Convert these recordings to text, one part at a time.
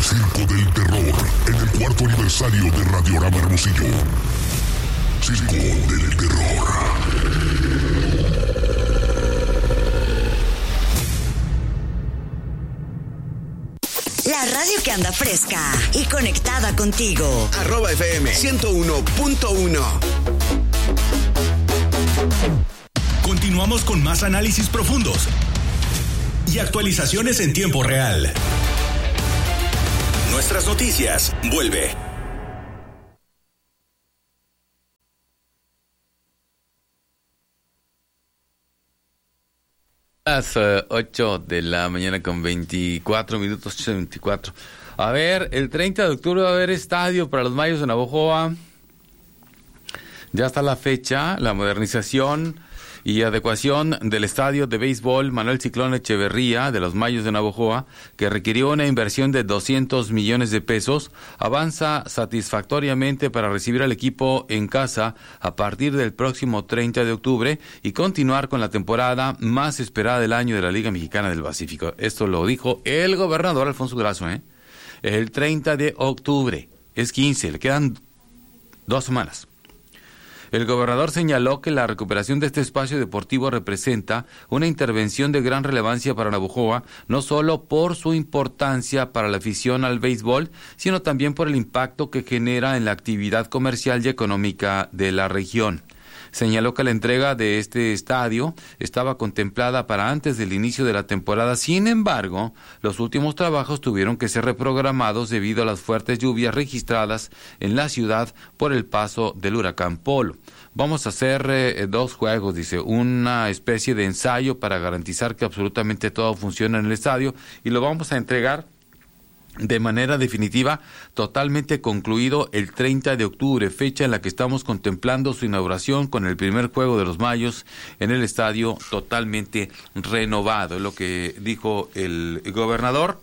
Circo del Terror en el 4º aniversario de Radiorama Hermosillo. Circo del Terror. La radio que anda fresca y conectada contigo. @FM 101.1. Continuamos con más análisis profundos y actualizaciones en tiempo real. Nuestras noticias, vuelve. Las 8 de la mañana con 24 minutos, 8:24. A ver, el 30 de octubre va a haber estadio para los Mayos de Navojoa. Ya está la fecha, la modernización y adecuación del estadio de béisbol Manuel Ciclón Echeverría de los Mayos de Navojoa, que requirió una inversión de 200 millones de pesos, avanza satisfactoriamente para recibir al equipo en casa a partir del próximo 30 de octubre y continuar con la temporada más esperada del año de la Liga Mexicana del Pacífico. Esto lo dijo el gobernador Alfonso Durazo, el 30 de octubre. Es 15, le quedan 2 semanas. El gobernador señaló que la recuperación de este espacio deportivo representa una intervención de gran relevancia para Navojoa, no solo por su importancia para la afición al béisbol, sino también por el impacto que genera en la actividad comercial y económica de la región. Señaló que la entrega de este estadio estaba contemplada para antes del inicio de la temporada. Sin embargo, los últimos trabajos tuvieron que ser reprogramados debido a las fuertes lluvias registradas en la ciudad por el paso del huracán Polo. Vamos a hacer 2 juegos, dice, una especie de ensayo para garantizar que absolutamente todo funciona en el estadio y lo vamos a entregar de manera definitiva, totalmente concluido el 30 de octubre, fecha en la que estamos contemplando su inauguración con el primer juego de los Mayos en el estadio totalmente renovado, es lo que dijo el gobernador.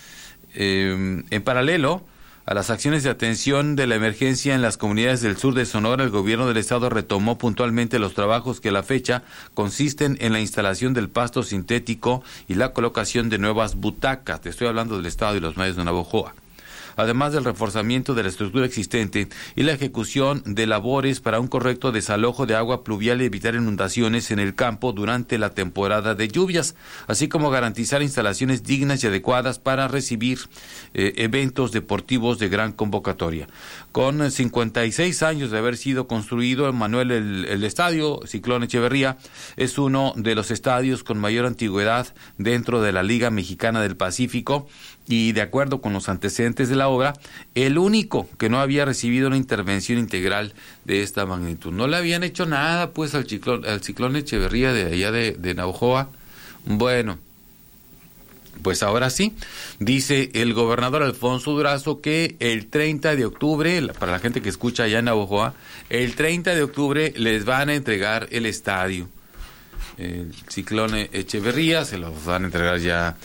En paralelo a las acciones de atención de la emergencia en las comunidades del sur de Sonora, el gobierno del estado retomó puntualmente los trabajos que a la fecha consisten en la instalación del pasto sintético y la colocación de nuevas butacas. Te estoy hablando del estado y los Mayos de Navojoa. Además del reforzamiento de la estructura existente y la ejecución de labores para un correcto desalojo de agua pluvial y evitar inundaciones en el campo durante la temporada de lluvias, así como garantizar instalaciones dignas y adecuadas para recibir eventos deportivos de gran convocatoria. Con 56 años de haber sido construido, Manuel, el estadio Ciclón Echeverría es uno de los estadios con mayor antigüedad dentro de la Liga Mexicana del Pacífico, y de acuerdo con los antecedentes de la obra, el único que no había recibido una intervención integral de esta magnitud. No le habían hecho nada pues al Ciclón Echeverría de allá de Navojoa. Bueno, pues ahora sí, dice el gobernador Alfonso Durazo que el 30 de octubre, para la gente que escucha allá en Navojoa, el 30 de octubre les van a entregar el estadio. El Ciclón Echeverría se los van a entregar ya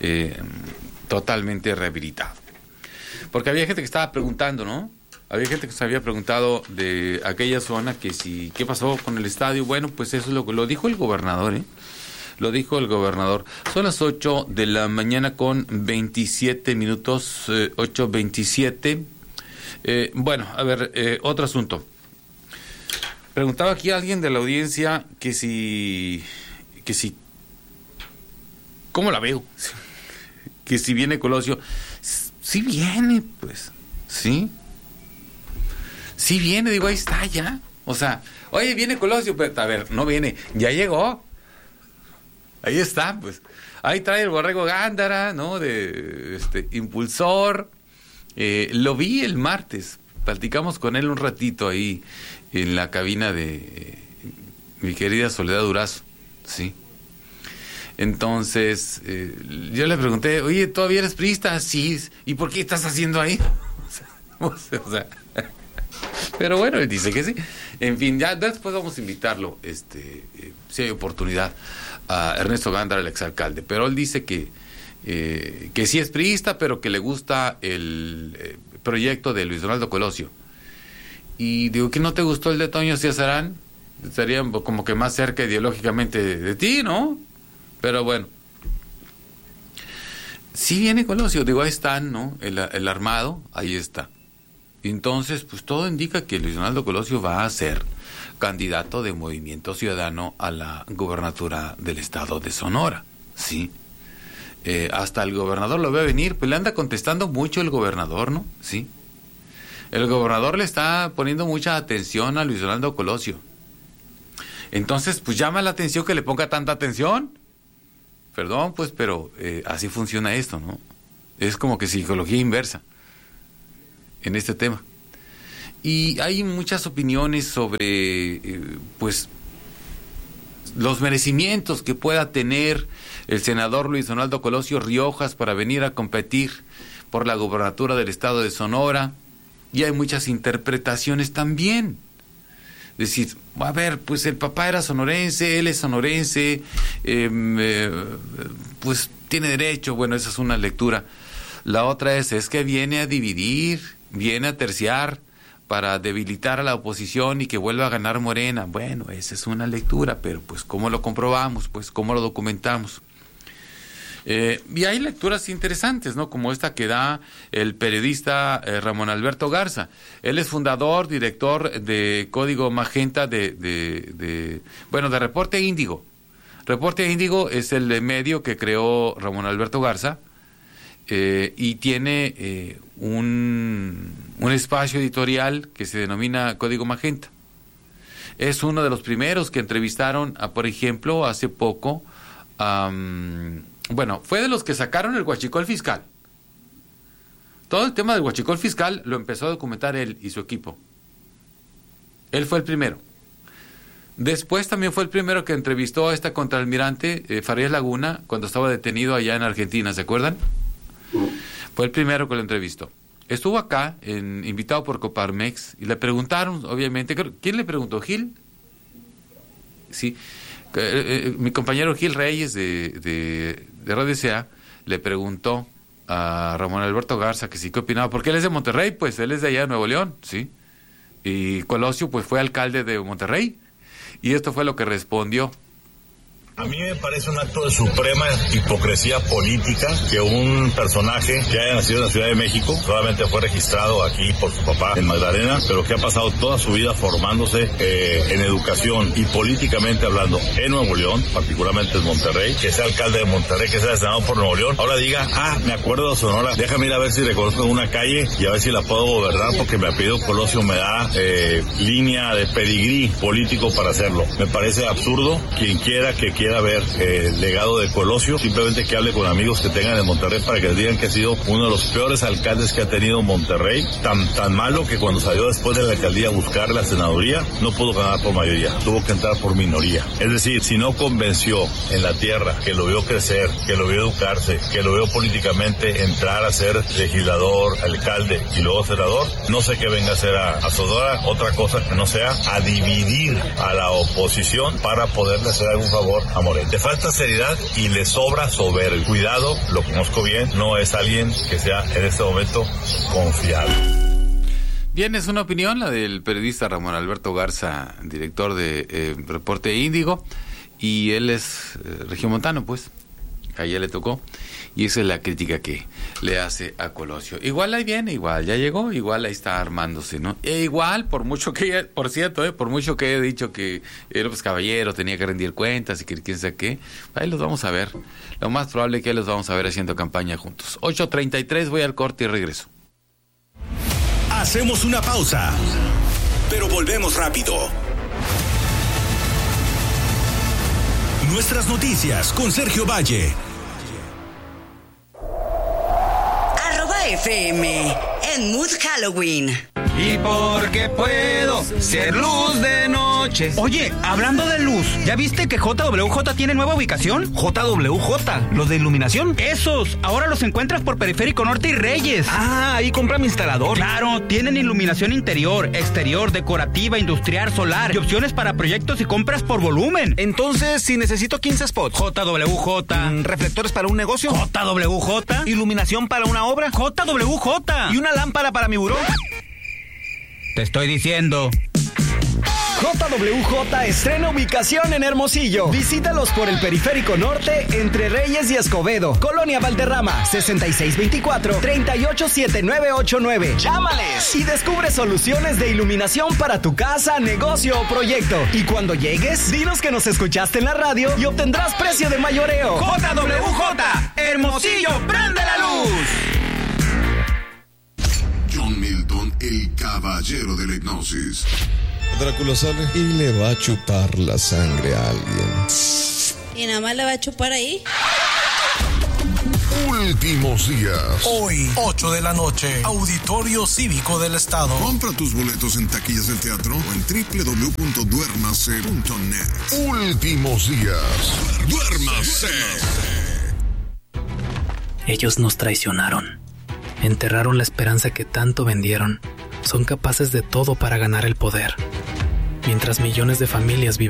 totalmente rehabilitado. Porque había gente que estaba preguntando, ¿no? Había gente que se había preguntado de aquella zona que si, ¿qué pasó con el estadio? Bueno, pues eso es lo dijo el gobernador, Lo dijo el gobernador. Son las 8 de la mañana con 27 minutos, 8:27. Bueno, a ver, otro asunto. Preguntaba aquí a alguien de la audiencia que si, ¿cómo la veo? Que si viene Colosio. Sí viene, pues, ¿sí? Sí viene, digo, ahí está ya. O sea, oye, viene Colosio, pero a ver, no viene, ya llegó. Ahí está, pues. Ahí trae el borrego Gándara, ¿no? De impulsor. Lo vi el martes. Platicamos con él un ratito ahí en la cabina de mi querida Soledad Durazo, ¿sí? Entonces, yo le pregunté, oye, ¿todavía eres priista? Sí. ¿Y por qué estás haciendo ahí? O sea, pero bueno, él dice que sí. En fin, ya después vamos a invitarlo, si hay oportunidad, a Ernesto Gándara, el exalcalde. Pero él dice que sí es priista, pero que le gusta el proyecto de Luis Donaldo Colosio. Y digo, ¿que no te gustó el de Toño Ciazarán? Estaría como que más cerca ideológicamente de ti, ¿no? Pero bueno. sí viene Colosio, digo, ahí están, ¿no? El armado, ahí está. Entonces, pues todo indica que Luis Donaldo Colosio va a ser candidato de Movimiento Ciudadano a la gubernatura del estado de Sonora, ¿sí? Hasta el gobernador lo ve venir, pues le anda contestando mucho el gobernador, ¿no? Sí. El gobernador le está poniendo mucha atención a Luis Donaldo Colosio. Entonces, pues llama la atención que le ponga tanta atención. Perdón, pues, pero así funciona esto, ¿no? Es como que psicología inversa en este tema. Y hay muchas opiniones sobre, pues, los merecimientos que pueda tener el senador Luis Donaldo Colosio Riojas para venir a competir por la gubernatura del estado de Sonora. Y hay muchas interpretaciones también. Es decir, a ver, pues el papá era sonorense, él es sonorense, pues tiene derecho. Bueno, esa es una lectura. La otra es que viene a dividir, viene a terciar para debilitar a la oposición y que vuelva a ganar Morena. Bueno, esa es una lectura, pero pues ¿cómo lo comprobamos? Pues ¿cómo lo documentamos? Y hay lecturas interesantes, ¿no? Como esta que da el periodista Ramón Alberto Garza. Él es fundador, director de Código Magenta de Reporte Índigo. Reporte Índigo es el medio que creó Ramón Alberto Garza y tiene un espacio editorial que se denomina Código Magenta. Es uno de los primeros que entrevistaron por ejemplo, hace poco fue de los que sacaron el huachicol fiscal. Todo el tema del huachicol fiscal lo empezó a documentar él y su equipo. Él fue el primero. Después también fue el primero que entrevistó a esta contraalmirante Farías Laguna cuando estaba detenido allá en Argentina, ¿se acuerdan? Fue el primero que lo entrevistó. Estuvo acá, invitado por Coparmex, y le preguntaron, obviamente, ¿quién le preguntó? ¿Gil? Sí. Mi compañero Gil Reyes de Radio S.A. le preguntó a Ramón Alberto Garza que sí, ¿qué opinaba? Porque él es de Monterrey, pues él es de allá de Nuevo León, ¿sí? Y Colosio pues fue alcalde de Monterrey, y esto fue lo que respondió. A mí me parece un acto de suprema hipocresía política que un personaje que haya nacido en la Ciudad de México, solamente fue registrado aquí por su papá en Magdalena, pero que ha pasado toda su vida formándose en educación y políticamente hablando en Nuevo León, particularmente en Monterrey, que sea alcalde de Monterrey, que sea senador por Nuevo León, ahora diga, me acuerdo de Sonora, déjame ir a ver si reconozco una calle y a ver si la puedo gobernar porque mi apellido Colosio me da línea de pedigrí político para hacerlo. Me parece absurdo. Quien quiera ver el legado de Colosio, simplemente que hable con amigos que tengan en Monterrey para que les digan que ha sido uno de los peores alcaldes que ha tenido Monterrey, tan malo que cuando salió después de la alcaldía a buscar la senaduría, no pudo ganar por mayoría, tuvo que entrar por minoría. Es decir, si no convenció en la tierra, que lo vio crecer, que lo vio educarse, que lo vio políticamente entrar a ser legislador, alcalde y luego senador, no sé qué venga a hacer a Sonora, otra cosa que no sea a dividir a la oposición para poderle hacer algún favor a Morena. Le falta seriedad y le sobra soberbia. Cuidado, lo conozco bien, no es alguien que sea en este momento confiable. Bien, es una opinión la del periodista Ramón Alberto Garza, director de Reporte Índigo, y él es regiomontano, pues, a ella le tocó, y esa es la crítica que le hace a Colosio. Igual ahí viene, igual ya llegó, igual ahí está armándose, ¿no? E igual, por mucho que, por cierto, por mucho que he dicho que era pues caballero, tenía que rendir cuentas y que quién sabe qué, ahí los vamos a ver. Lo más probable es que ahí los vamos a ver haciendo campaña juntos. 8:33, voy al corte y regreso. Hacemos una pausa, pero volvemos rápido. Nuestras noticias con Sergio Valle. @FM en Mood Halloween. Y porque puedo ser luz de noche. Oye, hablando de luz, ¿ya viste que JWJ tiene nueva ubicación? JWJ, los de iluminación. Esos, ahora los encuentras por Periférico Norte y Reyes. Ahí compra mi instalador. Claro, tienen iluminación interior, exterior, decorativa, industrial, solar y opciones para proyectos y compras por volumen. Entonces, si necesito 15 spots. JWJ. Reflectores para un negocio. JWJ. Iluminación para una obra. JWJ. Y una lámpara para mi buró. Te estoy diciendo. JWJ estrena ubicación en Hermosillo. Visítalos por el Periférico Norte, entre Reyes y Escobedo. Colonia Valderrama, 6624-387989. Llámales y descubre soluciones de iluminación para tu casa, negocio o proyecto. Y cuando llegues, dinos que nos escuchaste en la radio y obtendrás precio de mayoreo. JWJ, Hermosillo, prende la luz. John Milton, el caballero de la hipnosis. Drácula sale y le va a chupar la sangre a alguien. ¿Y nada más le va a chupar ahí? Últimos días. Hoy, 8 de la noche, Auditorio Cívico del Estado. Compra tus boletos en taquillas del teatro o en www.duermase.net. Últimos días. Duérmase. Ellos nos traicionaron. Enterraron la esperanza que tanto vendieron. Son capaces de todo para ganar el poder. Mientras millones de familias viven